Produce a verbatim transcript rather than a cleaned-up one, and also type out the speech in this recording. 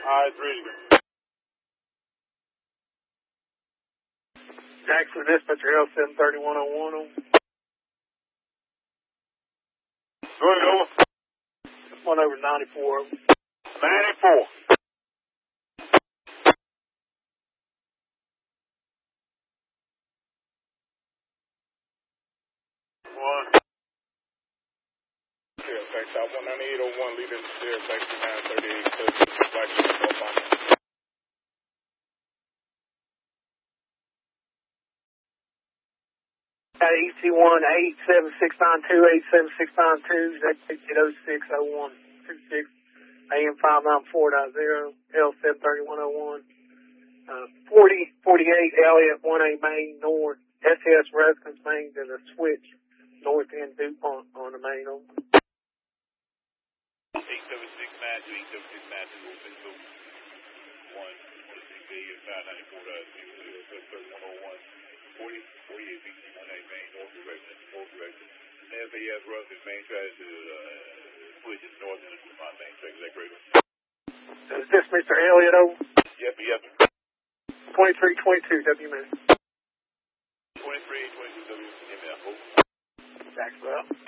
Alright, three. Jackson, dispatcher L seven thirty-one oh one. Go ahead, over. One over ninety-four. ninety-four. One. Yeah, thanks. South one ninety-eight oh one, leaving there, thanks to nine thirty-eight, black E T one eight seven six nine two eight seven six nine two, that's eight oh six oh one two six, A M five nine four dot zero, L seven thirty-one oh one, uh, forty forty-eight Elliott one A main north, S S residence main to the switch north end DuPont on the main over. eight seven six nine two, eight seven six nine two, open to one, twenty-six A M five ninety-four dot zero, L seven thirty-one oh one. forty, forty-eight B C one A main north direction, north direction. F A S residence main track to uh, switch is north end of DuPont main track. Is that correct? Is this Mister Elliott over? Yep, yep. twenty-three twenty-two W man. twenty-three twenty-two W M F. Jackson.